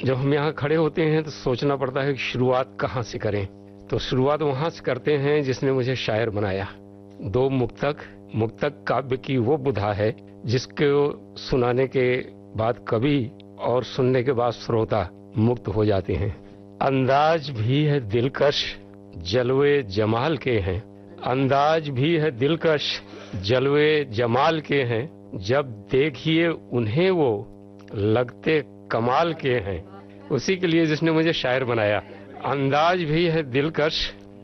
जब हम यहाँ खड़े होते हैं तो सोचना पड़ता है कि शुरुआत कहाँ से करें। तो शुरुआत वहां से करते हैं जिसने मुझे शायर बनाया। दो मुक्तक काव्य की वो बुधा है जिसको सुनाने के बाद कवि और सुनने के बाद श्रोता मुक्त हो जाते हैं। अंदाज भी है दिलकश, जलवे जमाल के हैं। अंदाज भी है दिलकश, जलवे जमाल के हैं। जब देखिए उन्हें वो लगते कमाल के हैं। उसी के लिए जिसने मुझे शायर बनाया। अंदाज भी है दिलकश,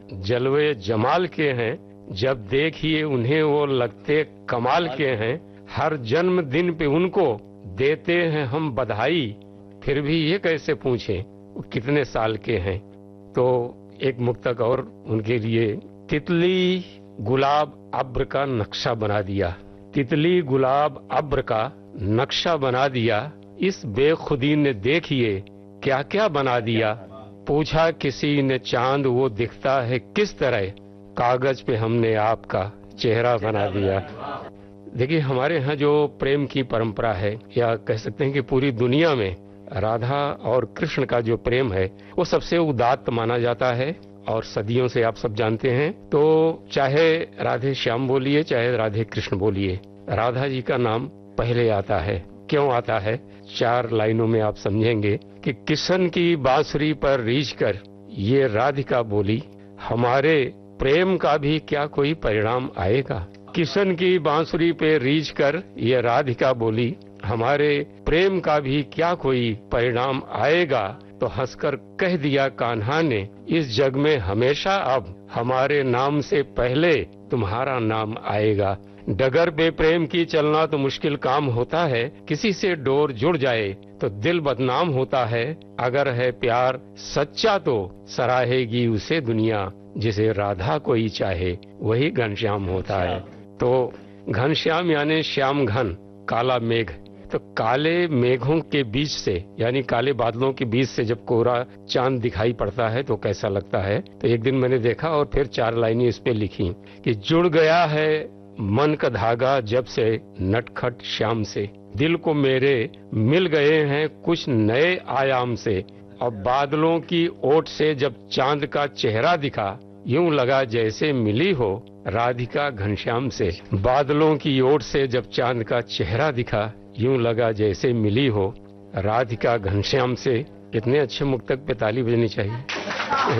जलवे जमाल के हैं। जब देखिए उन्हें वो लगते कमाल के हैं। हर जन्मदिन पे उनको देते हैं हम बधाई, फिर भी ये कैसे पूछें वो कितने साल के हैं। तो एक मुक्तक और उनके लिए। तितली गुलाब अब्र का नक्शा बना दिया। तितली गुलाब अब्र का नक्शा बना दिया। इस बेखुदी ने देखिए क्या क्या बना दिया। पूछा किसी ने चांद वो दिखता है किस तरह, कागज पे हमने आपका चेहरा बना दिया। देखिए हमारे यहाँ जो प्रेम की परंपरा है, या कह सकते हैं कि पूरी दुनिया में राधा और कृष्ण का जो प्रेम है वो सबसे उदात्त माना जाता है और सदियों से आप सब जानते हैं। तो चाहे राधे श्याम बोलिए चाहे राधे कृष्ण बोलिए, राधा जी का नाम पहले आता है। क्यों आता है? 4 लाइनों में आप समझेंगे कि किशन की बांसुरी पर रीझ कर ये राधिका बोली, हमारे प्रेम का भी क्या कोई परिणाम आएगा। किशन की बांसुरी पे रीझ कर ये राधिका बोली, हमारे प्रेम का भी क्या कोई परिणाम आएगा। तो हंसकर कह दिया कान्हा ने, इस जग में हमेशा अब हमारे नाम से पहले तुम्हारा नाम आएगा। डगर पे प्रेम की चलना तो मुश्किल काम होता है। किसी से डोर जुड़ जाए तो दिल बदनाम होता है। अगर है प्यार सच्चा तो सराहेगी उसे दुनिया, जिसे राधा कोई चाहे वही घनश्याम होता है। तो घनश्याम यानी श्याम घन, काला मेघ। तो काले मेघों के बीच से यानी काले बादलों के बीच से जब कोरा चांद दिखाई पड़ता है तो कैसा लगता है। तो एक दिन मैंने देखा और फिर 4 लाइनें इस पे लिखी कि जुड़ गया है मन का धागा जब से नटखट श्याम से, दिल को मेरे मिल गए हैं कुछ नए आयाम से। अब बादलों की ओट से जब चांद का चेहरा दिखा, यूं लगा जैसे मिली हो राधिका घनश्याम से। बादलों की ओट से जब चांद का चेहरा दिखा, यूं लगा जैसे मिली हो राधिका घनश्याम से। कितने अच्छे मुक्तक पे ताली बजनी चाहिए।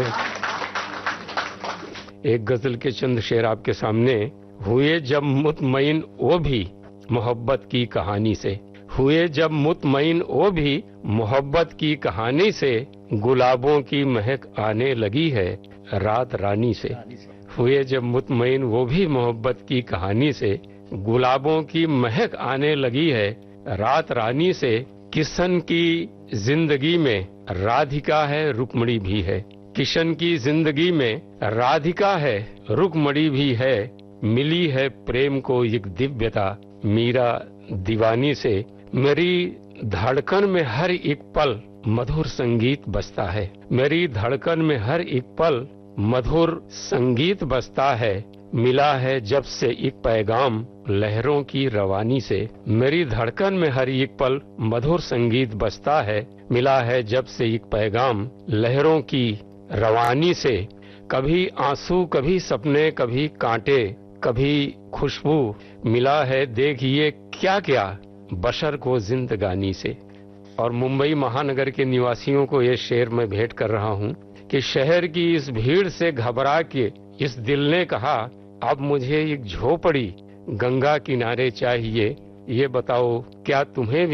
एक गजल के चंद शेर आपके सामने। हुए जब मुतमईन वो भी मोहब्बत की कहानी से, हुए जब मुतमईन वो भी मोहब्बत की कहानी से, गुलाबों की महक आने लगी है रात रानी से। हुए जब मुतमईन वो भी मोहब्बत की कहानी से, गुलाबों की महक आने लगी है रात रानी से। किशन की जिंदगी में राधिका है रुक्मणी भी है। किशन की जिंदगी में राधिका है रुक्मणी भी है। मिली है प्रेम को एक दिव्यता मीरा दीवानी से। मेरी धड़कन में हर एक पल मधुर संगीत बजता है। मेरी धड़कन में हर एक पल मधुर संगीत बजता है। मिला है जब से एक पैगाम लहरों की रवानी से। मेरी धड़कन में हर एक पल मधुर संगीत बजता है। मिला है जब से एक पैगाम लहरों की रवानी से। कभी आंसू कभी सपने कभी कांटे कभी खुशबू, मिला है देखिए क्या क्या बशर को जिंदगानी से। और मुंबई महानगर के निवासियों को ये शेर मैं भेंट कर रहा हूँ कि शहर की इस भीड़ से घबरा के इस दिल ने कहा, अब मुझे एक झोपड़ी गंगा किनारे चाहिए। ये बताओ क्या तुम्हें भी